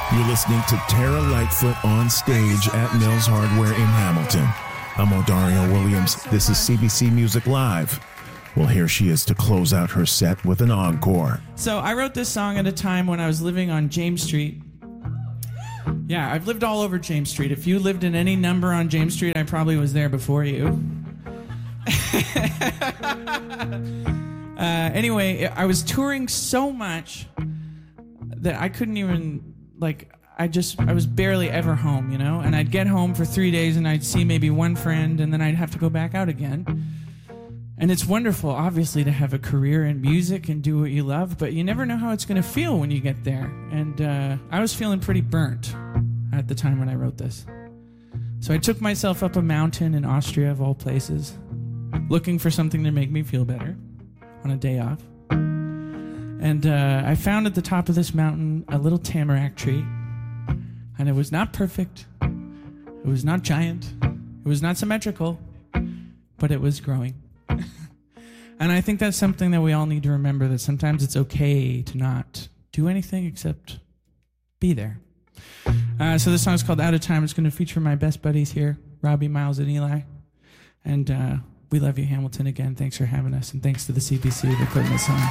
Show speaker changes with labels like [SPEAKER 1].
[SPEAKER 1] You're listening to Tara Lightfoot on stage at Mills Hardware in Hamilton. I'm O'Dario Williams. This is CBC Music Live. Well, here she is to close out her set with an encore.
[SPEAKER 2] So I wrote this song at a time when I was living on James Street. Yeah, I've lived all over James Street. If you lived in any number on James Street, I probably was there before you. Anyway, I was touring so much that I couldn't even, I was barely ever home, And I'd get home for 3 days and I'd see maybe one friend and then I'd have to go back out again. And it's wonderful, obviously, to have a career in music and do what you love, but you never know how it's going to feel when you get there. And I was feeling pretty burnt at the time when I wrote this. So I took myself up a mountain in Austria, of all places, looking for something to make me feel better on a day off. And I found at the top of this mountain a little tamarack tree. And it was not perfect. It was not giant. It was not symmetrical. But it was growing. And I think that's something that we all need to remember, that sometimes it's okay to not do anything except be there. So this song is called Out of Time. It's going to feature my best buddies here, Robbie, Miles, and Eli. And we love you, Hamilton, again. Thanks for having us. And thanks to the CBC for putting this on.